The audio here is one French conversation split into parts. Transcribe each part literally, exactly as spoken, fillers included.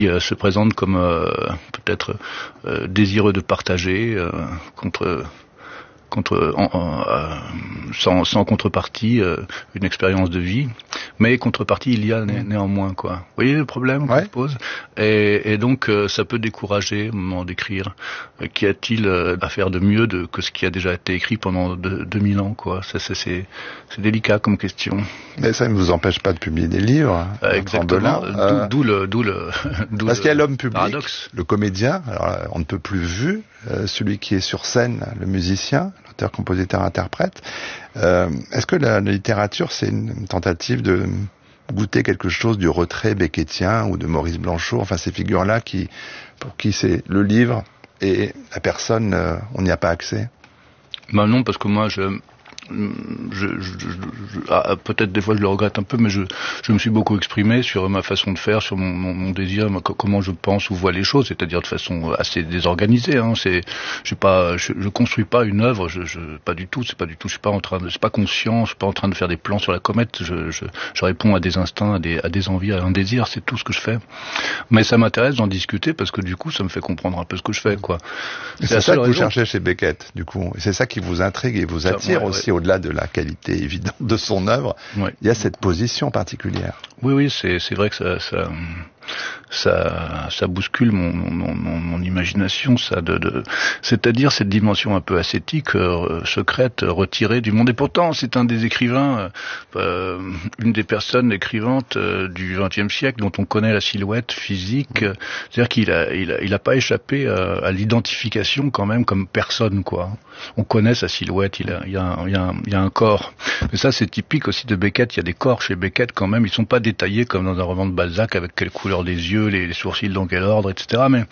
Il se présente comme euh, peut-être euh, désireux de partager euh, contre contre en, en, euh, sans, sans contrepartie euh, une expérience de vie, mais contrepartie il y a né, néanmoins quoi. Vous voyez le problème qu'on ouais. se pose, et, et donc euh, ça peut décourager au moment d'écrire. Euh, Qu'y a-t-il euh, à faire de mieux de, que ce qui a déjà été écrit pendant deux mille ans quoi. Ça, c'est, c'est, c'est délicat comme question. Mais ça ne vous empêche pas de publier des livres. Euh, exactement. Euh, d'où, d'où le d'où le d'où parce le qu'il y a l'homme public, paradoxe. Le comédien. Alors on ne peut plus vu, euh, celui qui est sur scène, le musicien, l'auteur, compositeur, interprète. Euh, est-ce que la, la littérature, c'est une, une tentative de goûter quelque chose du retrait beckettien ou de Maurice Blanchot, enfin ces figures-là qui, pour qui c'est le livre et la personne, euh, on n'y a pas accès? Ben non, parce que moi, je, je, je, je, je ah, peut-être des fois je le regrette un peu, mais je, je me suis beaucoup exprimé sur ma façon de faire, sur mon, mon, mon désir, ma, comment je pense ou vois les choses, c'est-à-dire de façon assez désorganisée. Hein. C'est, je pas, je, je construis pas une œuvre, je, je, pas du tout. C'est pas du tout. Je suis pas en train de, c'est pas conscient. Je suis pas en train de faire des plans sur la comète. Je, je, je réponds à des instincts, à des, à des envies, à un désir. C'est tout ce que je fais. Mais ça m'intéresse d'en discuter parce que du coup, ça me fait comprendre un peu ce que je fais, quoi. C'est, c'est ça que vous cherchez chez Beckett, du coup. C'est ça qui vous intrigue et vous attire ça, ouais, aussi, ouais. Au-delà de la qualité évidente de son œuvre. Ouais. Il y a cette position particulière. Oui, oui, c'est, c'est vrai que ça, ça, ça, ça bouscule mon, mon, mon, mon imagination, ça, de, de, c'est-à-dire cette dimension un peu ascétique, euh, secrète, retirée du monde. Et pourtant, c'est un des écrivains, euh, une des personnes écrivantes euh, du vingtième siècle dont on connaît la silhouette physique. Euh, c'est-à-dire qu'il a, il a, il a pas échappé à, à l'identification quand même comme personne, quoi. On connaît sa silhouette, il a, il y a, il y a, il y a un corps. Mais ça, c'est typique aussi de Beckett. Il y a des corps chez Beckett quand même. Ils sont pas détaillés comme dans un roman de Balzac avec quelle couleur des yeux, les, les sourcils dans quel ordre, et cetera. Mais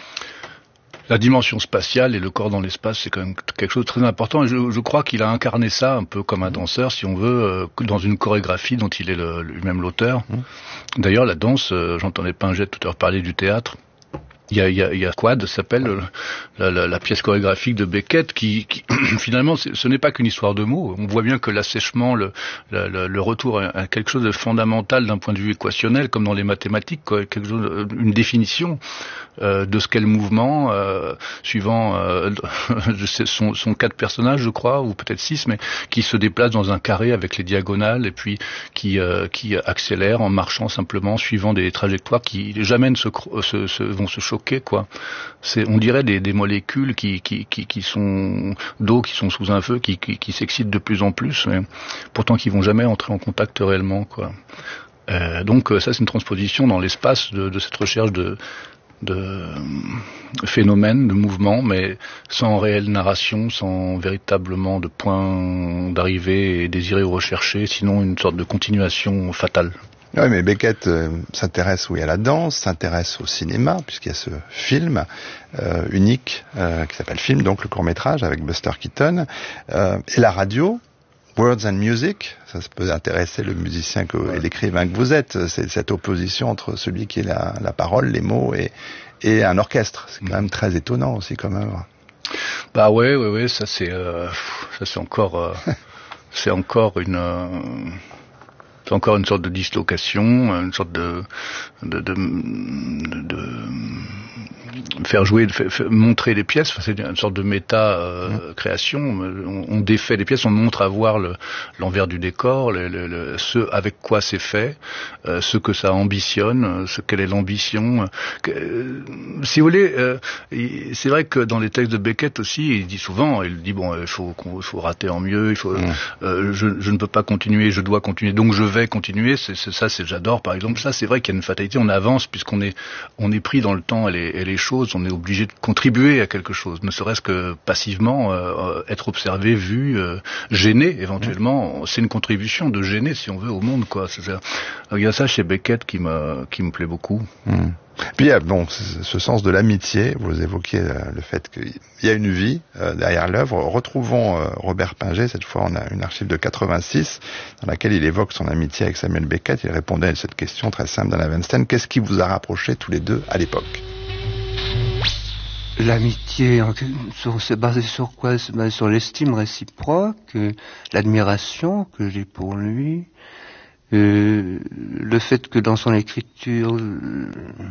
la dimension spatiale et le corps dans l'espace, c'est quand même quelque chose de très important. Et je, je crois qu'il a incarné ça un peu comme un danseur, si on veut, euh, dans une chorégraphie dont il est le, lui-même l'auteur. D'ailleurs, la danse, euh, j'entendais Pinget tout à l'heure parler du théâtre. Il y a, il y a, il y a Quad, s'appelle la, la, la pièce chorégraphique de Beckett, qui, qui finalement, ce n'est pas qu'une histoire de mots. On voit bien que l'assèchement, le, le, le retour à quelque chose de fondamental d'un point de vue équationnel, comme dans les mathématiques, quoi, quelque chose, une définition euh, de ce qu'est le mouvement, euh, suivant euh, son, son quatre personnages, je crois, ou peut-être six, mais qui se déplacent dans un carré avec les diagonales et puis qui, euh, qui accélèrent en marchant simplement, suivant des trajectoires qui jamais ne se, se, se vont se choquer. Quoi. C'est, on dirait des, des molécules qui, qui, qui, qui sont d'eau, qui sont sous un feu, qui, qui, qui s'excitent de plus en plus, mais pourtant qui vont jamais entrer en contact réellement. Quoi. Euh, donc ça, c'est une transposition dans l'espace de, de cette recherche de, de phénomènes, de mouvements, mais sans réelle narration, sans véritablement de point d'arrivée et désiré ou recherché, sinon une sorte de continuation fatale. Oui, mais Beckett euh, s'intéresse oui à la danse, s'intéresse au cinéma, puisqu'il y a ce film euh, unique euh, qui s'appelle Film, donc le court-métrage avec Buster Keaton, euh, et la radio, Words and Music, ça peut intéresser le musicien que, et l'écrivain que vous êtes, c'est cette opposition entre celui qui est la, la parole, les mots, et, et un orchestre. C'est quand même très étonnant aussi comme œuvre. Bah ouais, ouais, ouais, ça c'est, euh, ça c'est encore, euh, c'est encore une... Euh... C'est encore une sorte de dislocation, une sorte de, de, de, de, de faire jouer, de faire, montrer les pièces. Enfin, c'est une sorte de méta euh, création. On, on défait les pièces, on montre à voir le, l'envers du décor, le, le, le, ce avec quoi c'est fait, euh, ce que ça ambitionne, ce quelle est l'ambition. Euh, si vous voulez, euh, c'est vrai que dans les textes de Beckett aussi, il dit souvent, il dit bon, il faut, il faut rater en mieux, il faut, mmh. euh, je, je ne peux pas continuer, je dois continuer, donc je vais continuer. C'est, c'est ça, c'est j'adore par exemple. Ça, c'est vrai qu'il y a une fatalité. On avance puisqu'on est, on est pris dans le temps et les, et les choses. On est obligé de contribuer à quelque chose, ne serait-ce que passivement, euh, être observé, vu, euh, gêné éventuellement. Mmh. C'est une contribution de gêner, si on veut, au monde, quoi. C'est-à-dire, il y a ça chez Beckett qui me, qui me plaît beaucoup. Mmh. Puis il y a bon, ce sens de l'amitié, vous évoquiez euh, le fait qu'il y a une vie euh, derrière l'œuvre. Retrouvons euh, Robert Pinget, cette fois on a une archive de quatre-vingt-six, dans laquelle il évoque son amitié avec Samuel Beckett. Il répondait à cette question très simple d'Anna Weinstein. Qu'est-ce qui vous a rapproché tous les deux à l'époque? L'amitié, c'est basé sur quoi? C'est basé sur l'estime réciproque, euh, l'admiration que j'ai pour lui, euh, le fait que dans son écriture... Euh,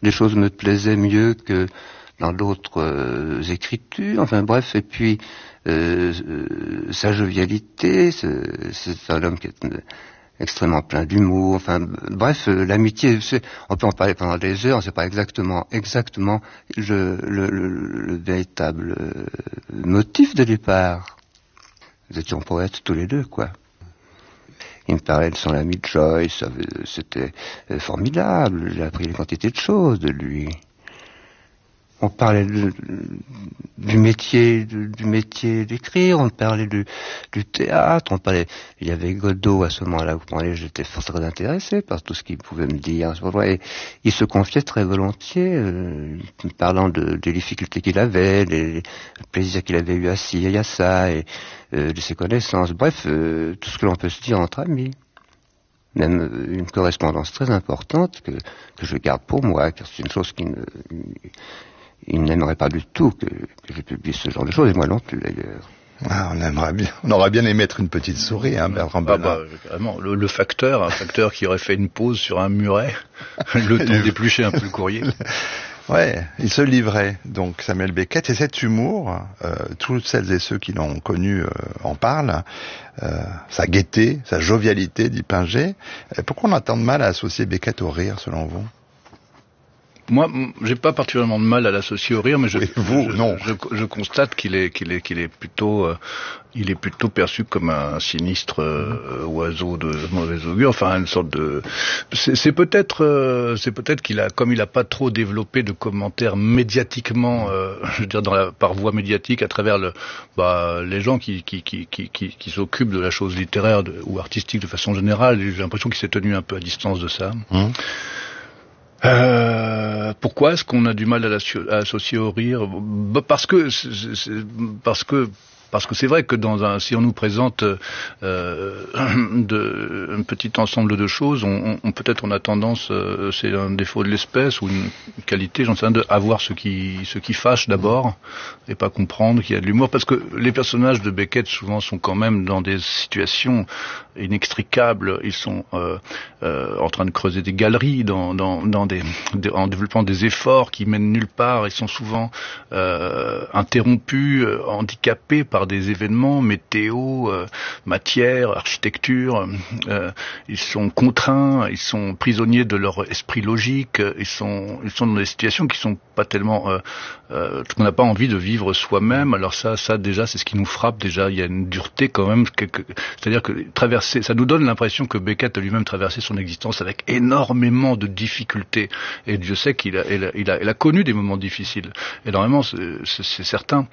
des choses me plaisaient mieux que dans d'autres euh, écritures. Enfin bref, et puis euh, euh, sa jovialité, c'est, c'est un homme qui est euh, extrêmement plein d'humour. Enfin bref, euh, l'amitié, c'est, on peut en parler pendant des heures. C'est pas exactement, exactement le, le, le, le véritable euh, motif de départ. Nous étions poètes tous les deux, quoi. Il me parlait de son ami Joyce, c'était formidable, j'ai appris une quantité de choses de lui. On parlait de, du métier, du, du métier d'écrire, on parlait du, du théâtre, on parlait, il y avait Godot à ce moment-là, vous parlez, j'étais fort très intéressé par tout ce qu'il pouvait me dire. Et il se confiait très volontiers, euh, parlant de, des difficultés qu'il avait, les, le plaisir qu'il avait eu à ci et à ça, et euh, de ses connaissances. Bref, euh, tout ce que l'on peut se dire entre amis. Même euh, une correspondance très importante que, que je garde pour moi, car c'est une chose qui ne... Il n'aimerait pas du tout que, que je publie ce genre de choses, et moi non plus d'ailleurs. Ah, on aimerait bien, on aurait bien aimé être une petite souris, hein, Bertrand Belin. Ah bah, vraiment, le, le facteur, un facteur qui aurait fait une pause sur un muret, le temps d'éplucher un peu le courrier. Ouais, il se livrait, donc Samuel Beckett, et cet humour, euh, toutes celles et ceux qui l'ont connu euh, en parlent, euh, sa gaieté, sa jovialité, dit Pinget. Pourquoi on a tant de mal à associer Beckett au rire, selon vous ? Moi, j'ai pas particulièrement de mal à l'associer au rire, mais je, oui, vous, je, non. je, je, je constate qu'il est, qu'il est, qu'il est plutôt, euh, il est plutôt perçu comme un sinistre euh, oiseau de mauvais augure. Enfin, une sorte de, c'est, c'est peut-être, euh, c'est peut-être qu'il a, comme il a pas trop développé de commentaires médiatiquement, euh, je veux dire dans la, par voie médiatique, à travers le, bah, les gens qui, qui, qui, qui, qui, qui s'occupent de la chose littéraire de, ou artistique de façon générale. J'ai l'impression qu'il s'est tenu un peu à distance de ça. Mmh. Euh, pourquoi est-ce qu'on a du mal à, à associer au rire ? Bah parce que c'est, c'est, parce que parce que c'est vrai que dans un, si on nous présente euh, de, un petit ensemble de choses, on, on peut-être on a tendance, euh, c'est un défaut de l'espèce ou une qualité, j'en sais rien, de avoir ce qui ce qui fâche d'abord et pas comprendre qu'il y a de l'humour, parce que les personnages de Beckett souvent sont quand même dans des situations inextricables. Ils sont euh, euh, en train de creuser des galeries, dans dans dans des, des en développant des efforts qui mènent nulle part. Ils sont souvent euh, interrompus, euh, handicapés par des événements, météo, euh, matière, architecture. Euh, ils sont contraints, ils sont prisonniers de leur esprit logique. Ils sont ils sont dans des situations qui sont pas tellement euh, euh, qu'on n'a pas envie de vivre soi-même. Alors ça ça déjà c'est ce qui nous frappe déjà. Il y a une dureté quand même. Quelque, c'est-à-dire que traverser, ça nous donne l'impression que Beckett a lui-même traversé son existence avec énormément de difficultés. Et Dieu sait qu'il a il a, il a, il a connu des moments difficiles. Énormément, c'est, c'est, c'est certain.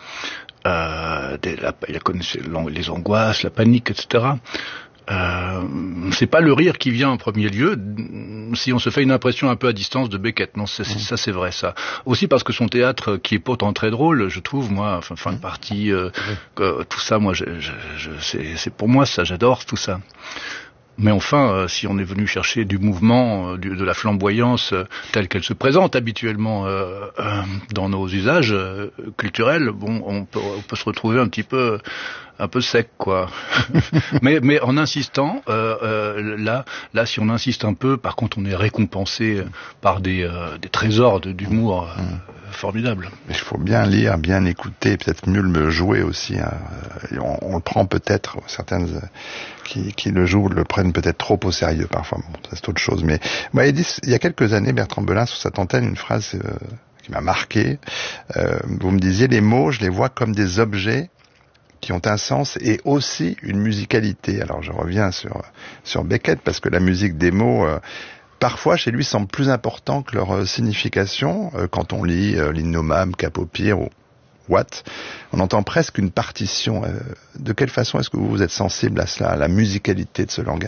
Euh, des, la, il a connu les angoisses, la panique, et cetera. Euh, c'est pas le rire qui vient en premier lieu si on se fait une impression un peu à distance de Beckett. Non, c'est, c'est, ça c'est vrai ça. Aussi parce que son théâtre, qui est pourtant très drôle, je trouve, moi, enfin, fin de partie, euh, euh, tout ça, moi, je, je, je, c'est, c'est pour moi ça, j'adore tout ça. Mais enfin, euh, si on est venu chercher du mouvement, euh, du, de la flamboyance euh, telle qu'elle se présente habituellement euh, euh, dans nos usages euh, culturels, bon, on peut, on peut se retrouver un petit peu, un peu sec, quoi. mais, mais en insistant, euh, euh, là, là, si on insiste un peu, par contre, on est récompensé par des, euh, des trésors de, d'humour euh, mmh. formidables. Il faut bien lire, bien écouter, peut-être mieux le jouer aussi. Hein. On, on le prend peut-être, certaines qui, qui le jouent le prennent peut-être trop au sérieux parfois. Bon, ça c'est autre chose. Mais moi, il, dit, il y a quelques années, Bertrand Belin, sur cette antenne, une phrase euh, qui m'a marqué. Euh, vous me disiez, les mots, je les vois comme des objets qui ont un sens et aussi une musicalité. Alors je reviens sur sur Beckett parce que la musique des mots euh, parfois chez lui semble plus important que leur euh, signification. Euh, quand on lit euh, l'Innommable, Cap-au-Pire ou Watt, on entend presque une partition. Euh, de quelle façon est-ce que vous, vous êtes sensible à cela, à la musicalité de ce langage ?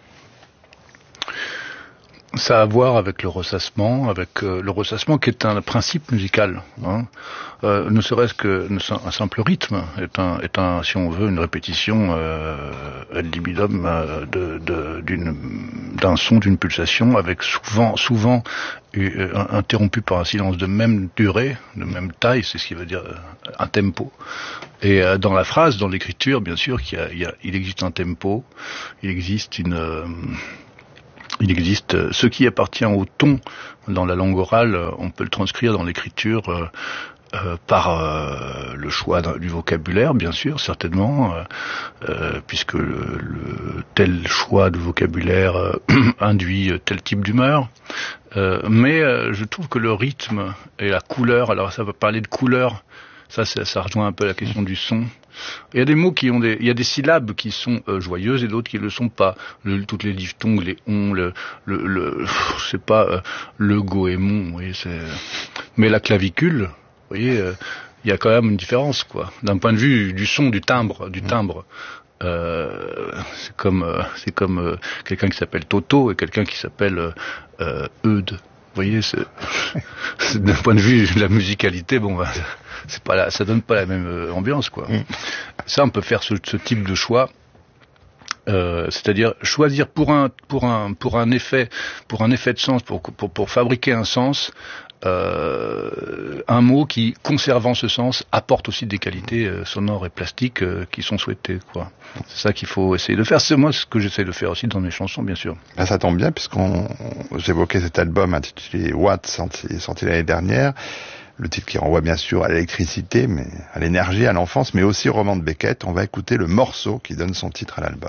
Ça a à voir avec le ressassement, avec euh, le ressassement qui est un principe musical. Hein. Euh, ne serait-ce que un simple rythme est un, est un, si on veut, une répétition euh, ad libidum euh, de, de, d'une, d'un son, d'une pulsation, avec souvent, souvent euh, interrompu par un silence de même durée, de même taille, c'est ce qui veut dire euh, un tempo. Et euh, dans la phrase, dans l'écriture, bien sûr, qu'il y a, il, y a, il existe un tempo, il existe une euh, il existe ce qui appartient au ton dans la langue orale, on peut le transcrire dans l'écriture euh, euh, par euh, le choix du vocabulaire, bien sûr, certainement, euh, euh, puisque le, le tel choix de vocabulaire euh, induit tel type d'humeur. Euh, mais euh, je trouve que le rythme et la couleur, alors ça va parler de couleur, ça, ça, ça rejoint un peu la question du son. Il y a des mots qui ont des, il y a des syllabes qui sont euh, joyeuses et d'autres qui ne le sont pas. Le, toutes les diphtongues, les on, le, le, le je sais pas, euh, le goémon, vous voyez, c'est. Mais la clavicule, vous voyez, euh, il y a quand même une différence, quoi. D'un point de vue du son, du timbre, du timbre. Euh, c'est comme, euh, c'est comme euh, quelqu'un qui s'appelle Toto et quelqu'un qui s'appelle euh, euh, Eudes. Vous voyez, c'est, c'est d'un point de vue de la musicalité, bon, bah, c'est pas la, ça donne pas la même euh, ambiance, quoi. Mm. Ça, on peut faire ce, ce type de choix, euh, c'est-à-dire choisir pour un, pour un, pour un effet, pour un effet de sens, pour, pour, pour fabriquer un sens. Euh, un mot qui, conservant ce sens, apporte aussi des qualités euh, sonores et plastiques euh, qui sont souhaitées, quoi. C'est ça qu'il faut essayer de faire. C'est moi ce que j'essaie de faire aussi dans mes chansons, bien sûr. Ben, ça tombe bien, puisqu'on j'évoquais cet album intitulé Watt, sorti, sorti l'année dernière. Le titre qui renvoie bien sûr à l'électricité, mais à l'énergie, à l'enfance, mais aussi au roman de Beckett. On va écouter le morceau qui donne son titre à l'album.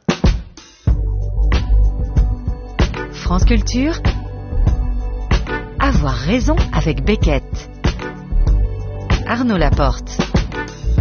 France Culture. Avoir raison avec Beckett. Arnaud Laporte.